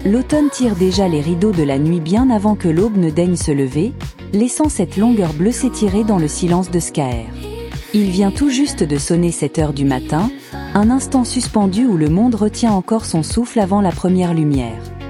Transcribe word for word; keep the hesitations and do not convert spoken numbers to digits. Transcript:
L'automne tire déjà les rideaux de la nuit bien avant que l'aube ne daigne se lever, laissant cette longueur bleue s'étirer dans le silence de Skaer. Il vient tout juste de sonner sept heures du matin, un instant suspendu où le monde retient encore son souffle avant la première lumière.